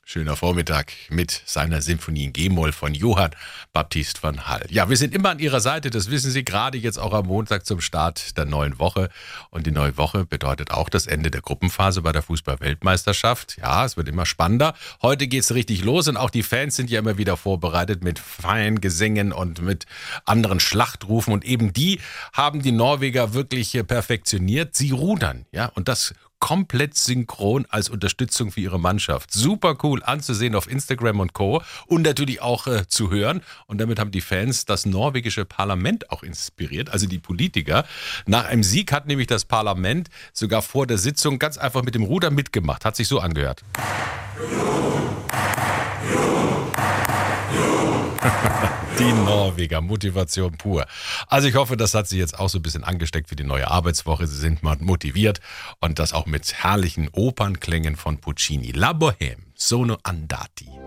Schöner Vormittag mit seiner Symphonie in G-Moll von Johann Baptist van Hall. Ja, wir sind immer an Ihrer Seite, das wissen Sie, gerade jetzt auch am Montag zum Start der neuen Woche. Und die neue Woche bedeutet auch das Ende der Gruppenphase bei der Fußball-Weltmeisterschaft. Ja, es wird immer spannender. Heute geht's richtig los und auch die Fans sind ja immer wieder vorbereitet mit Fangesängen und mit anderen Schlachtrufen. Und eben die haben die Norweger wirklich perfektioniert. Sie rudern, ja, und das komplett synchron als Unterstützung für ihre Mannschaft. Super cool anzusehen auf Instagram und Co. Und natürlich auch zu hören. Und damit haben die Fans das norwegische Parlament auch inspiriert, also die Politiker. Nach einem Sieg hat nämlich das Parlament sogar vor der Sitzung ganz einfach mit dem Ruder mitgemacht. Hat sich so angehört. Die Norweger, Motivation pur. Also ich hoffe, das hat Sie jetzt auch so ein bisschen angesteckt für die neue Arbeitswoche. Sie sind mal motiviert und das auch mit herrlichen Opernklängen von Puccini. La Bohème, sono andati.